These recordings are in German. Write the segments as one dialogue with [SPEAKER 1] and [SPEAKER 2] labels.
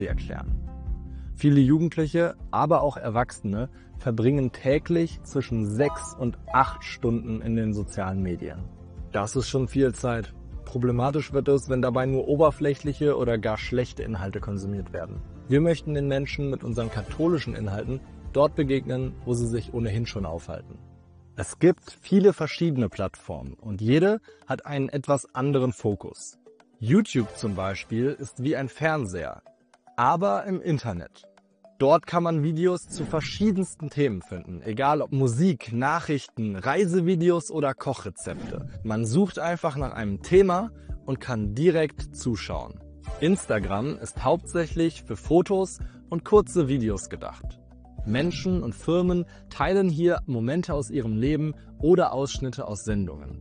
[SPEAKER 1] erklären. Viele Jugendliche, aber auch Erwachsene verbringen täglich zwischen 6 und 8 Stunden in den sozialen Medien. Das ist schon viel Zeit. Problematisch wird es, wenn dabei nur oberflächliche oder gar schlechte Inhalte konsumiert werden. Wir möchten den Menschen mit unseren katholischen Inhalten dort begegnen, wo sie sich ohnehin schon aufhalten. Es gibt viele verschiedene Plattformen und jede hat einen etwas anderen Fokus. YouTube zum Beispiel ist wie ein Fernseher, aber im Internet. Dort kann man Videos zu verschiedensten Themen finden, egal ob Musik, Nachrichten, Reisevideos oder Kochrezepte. Man sucht einfach nach einem Thema und kann direkt zuschauen. Instagram ist hauptsächlich für Fotos und kurze Videos gedacht. Menschen und Firmen teilen hier Momente aus ihrem Leben oder Ausschnitte aus Sendungen.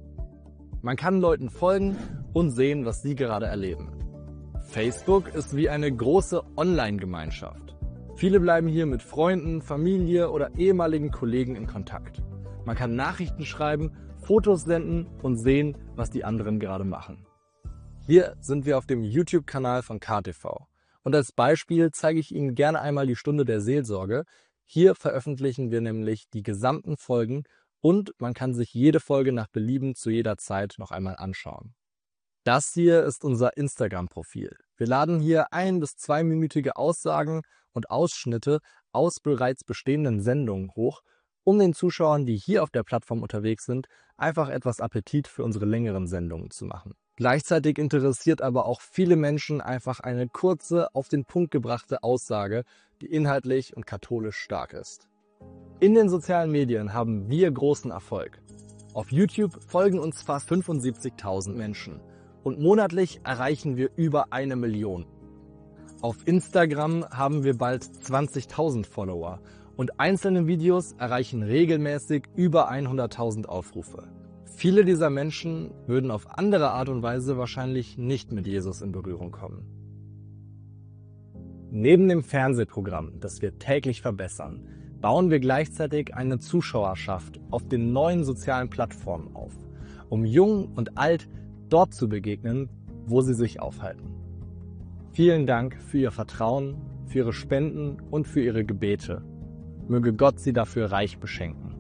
[SPEAKER 1] Man kann Leuten folgen und sehen, was sie gerade erleben. Facebook ist wie eine große Online-Gemeinschaft. Viele bleiben hier mit Freunden, Familie oder ehemaligen Kollegen in Kontakt. Man kann Nachrichten schreiben, Fotos senden und sehen, was die anderen gerade machen. Hier sind wir auf dem YouTube-Kanal von KTV. Und als Beispiel zeige ich Ihnen gerne einmal die Stunde der Seelsorge. Hier veröffentlichen wir nämlich die gesamten Folgen und man kann sich jede Folge nach Belieben zu jeder Zeit noch einmal anschauen. Das hier ist unser Instagram-Profil. Wir laden hier 1- bis 2-minütige Aussagen und Ausschnitte aus bereits bestehenden Sendungen hoch, um den Zuschauern, die hier auf der Plattform unterwegs sind, einfach etwas Appetit für unsere längeren Sendungen zu machen. Gleichzeitig interessiert aber auch viele Menschen einfach eine kurze, auf den Punkt gebrachte Aussage, die inhaltlich und katholisch stark ist. In den sozialen Medien haben wir großen Erfolg. Auf YouTube folgen uns fast 75.000 Menschen und monatlich erreichen wir über 1 Million. Auf Instagram haben wir bald 20.000 Follower und einzelne Videos erreichen regelmäßig über 100.000 Aufrufe. Viele dieser Menschen würden auf andere Art und Weise wahrscheinlich nicht mit Jesus in Berührung kommen. Neben dem Fernsehprogramm, das wir täglich verbessern, bauen wir gleichzeitig eine Zuschauerschaft auf den neuen sozialen Plattformen auf, um jung und alt dort zu begegnen, wo sie sich aufhalten. Vielen Dank für Ihr Vertrauen, für Ihre Spenden und für Ihre Gebete. Möge Gott Sie dafür reich beschenken.